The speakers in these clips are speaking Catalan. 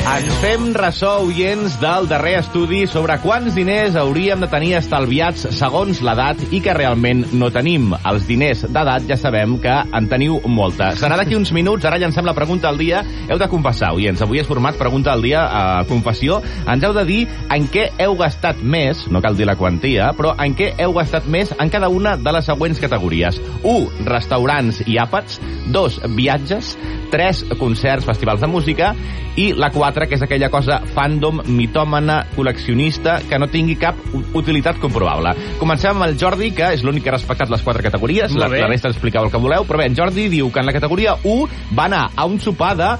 Ens fem ressò, oients, del darrer estudi sobre quants diners hauríem de tenir estalviats segons l'edat i que realment no tenim. Els diners d'edat ja sabem que en teniu molta. Serà d'aquí uns minuts, ara llancem la pregunta del dia. Heu de confessar, oients, avui és format pregunta del dia a confessió. Ens heu de dir en què heu gastat més, no cal dir la quantia, però en què heu gastat més en cada una de les següents categories. 1. Restaurants i àpats. 2. Viatges. 3. Concerts, festivals de música. I la 4, que és aquella cosa fandom, mitòmana, col·leccionista, que no tingui cap utilitat comprovable. Comencem amb el Jordi, que és l'únic que ha respectat les 4 categories. La resta expliqueu el que voleu. Però bé, en Jordi diu que en la categoria 1 va anar a un sopar de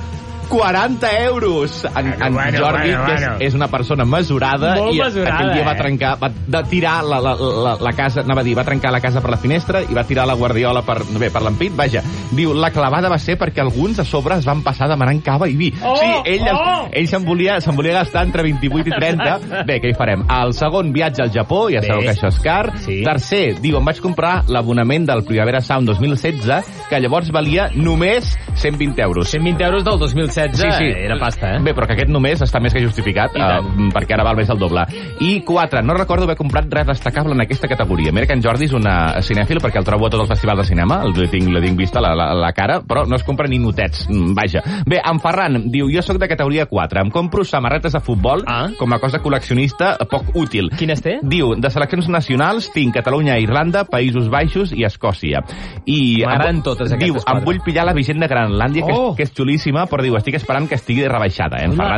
40 euros. En Jordi, que és una persona mesurada, molt i mesurada, aquell dia va trencar, va tirar la casa, anava a dir, va trencar la casa per la finestra i va tirar la guardiola per l'ampit. Vaja, diu, la clavada va ser perquè alguns a sobre es van passar demanant cava i vi. Ell se'n volia gastar entre 28 i 30. Bé, què hi farem? El segon, viatge al Japó, ja sabeu que això és car. Tercer, diu, em vaig comprar l'abonament del Primavera Sound 2016, que llavors valia només 120 euros. 120 euros del 2016. Sí, era pasta, Bé, però que aquest només està més que justificat, perquè ara val més el doble. I 4, no recordo haver comprat res destacable en aquesta categoria. Mira que en Jordi és una cinèfil, perquè el trobo a tots els festivals de cinema, li tinc vista la cara, però no es compra ni notets. Vaja. Bé, en Ferran diu, jo sóc de categoria 4, em compro samarretes de futbol com a cosa col·leccionista poc útil. Quines té? Diu, de seleccions nacionals tinc Catalunya, Irlanda, Països Baixos i Escòcia. I m'agraden totes aquestes 4. Diu, em vull pillar la vigent de Granlàndia, que és xulíssima, però diu, estic esperant que estigui rebaixada.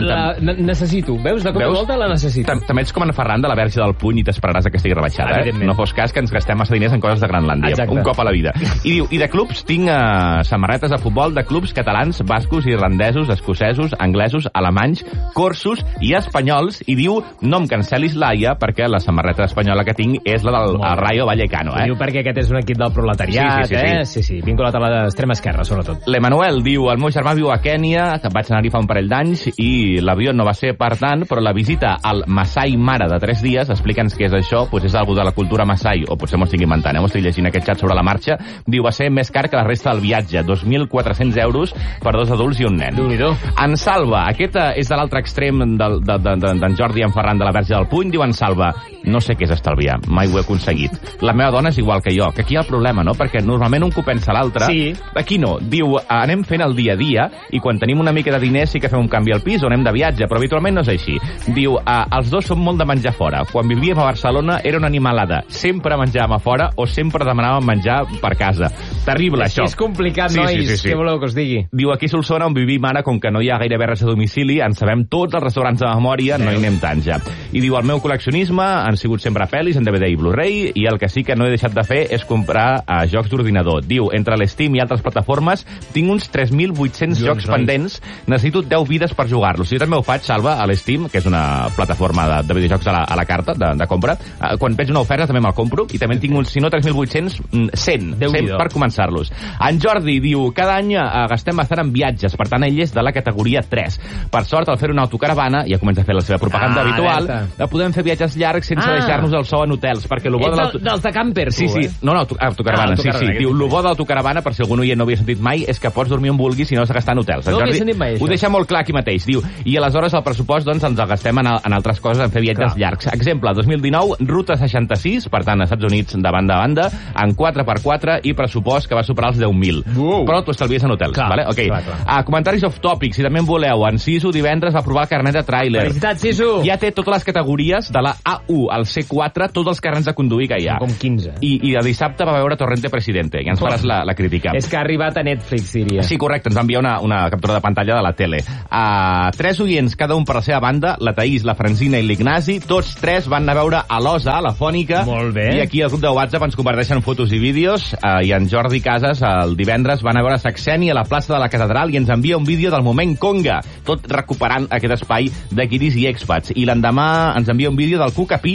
Necessito. Veus? De cop i volta la necessito. També ets com en Ferran de la Verge del Puny i t'esperaràs que estigui rebaixada. No fos cas que ens gastem massa diners en coses de Granlàndia. Exacte. Un cop a la vida. I diu, i de clubs tinc samarretes de futbol de clubs catalans, bascos, irlandesos, escocesos, anglesos, alemanys, corsos i espanyols. I diu, no em cancelis l'AIA perquè la samarreta espanyola que tinc és la del Rayo Vallecano. Diu perquè aquest és un equip del proletariat, Sí, vinculat a l'extrema esquerra, sobretot. L'Emanuel diu, el meu germà viu a Kènia, que vaig anar-hi fa un parell d'anys i l'avió no va ser per tant, però la visita al Masai Mara de 3 dies, explica'ns què és això, doncs és algú de la cultura Masai, o potser m'ho estic inventant, m'ho estic llegint aquest xat sobre la marxa. Diu, va ser més car que la resta del viatge, 2.400 euros per 2 adults i un nen. En Salva, aquest és de l'altre extrem d'en Jordi i en Ferran de la Verge del Puny, diu en Salva, no sé què és estalviar, mai ho he aconseguit. La meva dona és igual que jo, que aquí hi ha el problema, no? Perquè normalment un compensa l'altre. Aquí no. Diu, anem fent el dia a dia i quan tenim una mica de diners sí que fem un canvi al pis o anem de viatge, però habitualment no és així. Diu, els dos som molt de menjar fora. Quan vivíem a Barcelona era una animalada. Sempre menjàvem a fora o sempre demanàvem menjar per casa. Terrible, això. És complicat, nois. Què voleu que us digui? Diu, aquí a Solsona, on vivim ara, com que no hi ha gairebé res a domicili, en sabem tots els restaurants de memòria, no hi anem tant ja. I diu, el meu col·leccionisme han sigut sempre pel·lis en DVD i Blu-ray, i el que sí que no he deixat de fer és comprar jocs d'ordinador. Diu, entre l'Steam i altres plataformes, tinc uns 3.800 jocs pendents, necessito 10 vides per jugar-los. Jo també ho faig, Salva, a l'Steam, que és una plataforma de videojocs a la carta, de compra. Quan veig una oferta també me'l compro, i també tinc uns, si no 3.800, 100 per començar-los. En Jordi diu, cada any gastem bastant en viatges, per tant ell és de la categoria 3. Per sort, al fer una autocaravana, ja comença a fer la seva propaganda habitual, podem fer viatges llargs sense deixar-nos el sou en hotels, perquè el bo de dels de camper, tu, No, autocaravana, sí. Diu, el bo d'autocaravana, per si algú no havia sentit mai, és que pots dormir on vulguis i no has de gastar en hotels. No havia sentit mai, ho deixa molt clar aquí mateix, diu, i aleshores el pressupost doncs ens el gastem en altres coses, en fer viatges llargs. Exemple, 2019, ruta 66, per tant, als Estats Units de banda a banda, en 4x4 i pressupost que va superar els 10.000. Però t'ho estalvies en hotels, vale? Comentaris off topic, si també en voleu. En Sisu divendres va aprovar el carnet de tràiler. Felicitats, Sisu! Ja té totes les categories de la A1 al C4, tots els carnets de conduir que hi ha. Com 15. I de dissabte va veure Torrente Presidente, ja ens faràs la crítica. És que ha arribat a Netflix, diria. Sí, correcte, ens va enviar una captura de pantalla de la tele. 3 oients, cada un per la seva banda, la Taís, la Francina i l'Ignasi, tots 3 van anar a veure a l'Osa, a la Fònica. Molt bé. I aquí al grup de WhatsApp ens comparteixen fotos i vídeos, i en Jordi Casas el divendres van a veure Saxeni a la plaça de la Catedral i ens envia un vídeo del moment Conga, tot recuperant aquest espai de guiris i expats. I l'endemà ens envia un vídeo del Cucapí,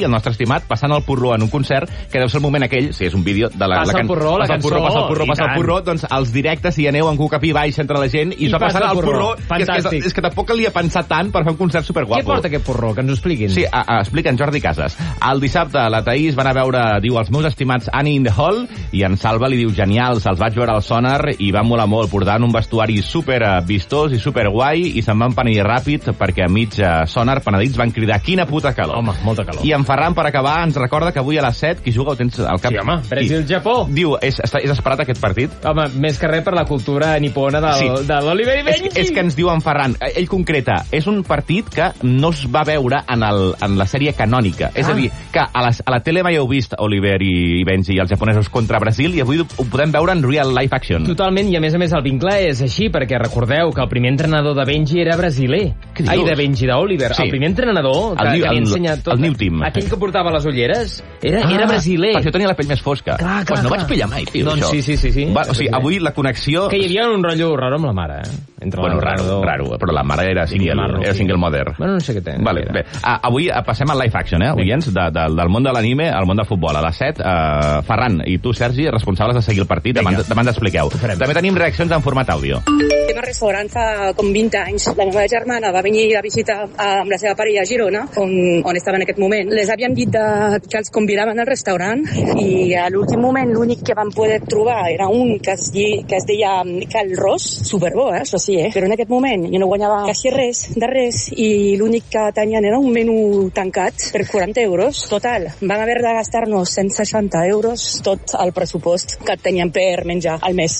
el nostre estimat, passant el porró en un concert, que deu ser el moment aquell, si és un vídeo de la... Passa el porró, la cançó. Passa el porró, doncs als directes, si hi aneu en cucapí baix entre la gent, i es va passant el porró. És que tampoc calia pensar tant per fer un concert superguapo. Què porta aquest porró? Que ens ho expliquin. Sí, expliquen Jordi Casas. El dissabte la Thaís van a veure, diu, els meus estimats Annie in the Hall, i en Salva li diu, genials, els vaig veure al Sonar i van molar molt, portant un vestuari super vistós i super guai, i se'n van penedir ràpid perquè a mig Sonar penedits van cridar quina puta calor. Home, molta calor. I en Ferran, per acabar, ens recorda que avui a les 7, qui juga ho tens al cap? Sí, home, Brasil-Japó. Diu, és esperat aquest partit? Home, més que res per la cultura nipona de l'Oliver i Benji. És que ens diu en Ferran, ell concreta, és un partit que no es va veure en la sèrie canònica. És a dir, que a la tele mai heu vist Oliver i Benji i els japonesos contra Brasil, i avui ho podem veure en real life action. Totalment, i a més el vincle és així, perquè recordeu que el primer entrenador de Benji era brasiler. Ai, de Benji, d'Oliver. Sí. El primer entrenador que li ensenya tot... El New Team. Aquell que portava les ulleres era brasiler. Per això tenia la pell més fosca. Clar. No vaig pillar mai, tio, doncs això. Sí. O sigui, avui la connexió... Que hi havia un rotllo raro amb la mare, Bueno, raro, però la mare era single mother. Bueno, no sé què té. Vale, bé. Avui passem al live action, oients, del món de l'anime al món del futbol. A les 7, Ferran i tu, Sergi, responsables de seguir el partit, demà ens expliqueu. També tenim reaccions en format àudio. Estem al restaurant fa com 20 anys. La meva germana va venir a visitar amb la seva parella a Girona, on estava en aquest moment. Les havíem dit que els convidaven al restaurant i a l'últim moment l'únic que vam poder trobar era un que es deia Cal Ros, superbo, això sí, però en aquest moment jo no guanyava quasi res de res i l'únic que tenien era un menú tancat per 40 euros. Total, vam haver de gastar-nos 160 euros tot el pressupost que teníem per menjar al mes.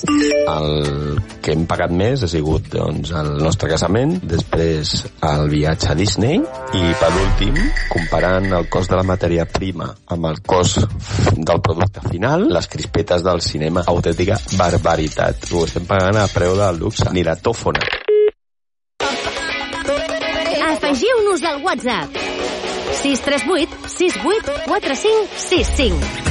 El que hem pagat més ha sigut doncs, el nostre casament, després el viatge a Disney i per últim, comparant el cost de la matèria prima amb el cost del producte final, les crispetes del cinema, autèntica barbaritat. Ho estem pagant a preu del luxe, ni la tòfona. Afegiu-nos al WhatsApp 638 68 45 65.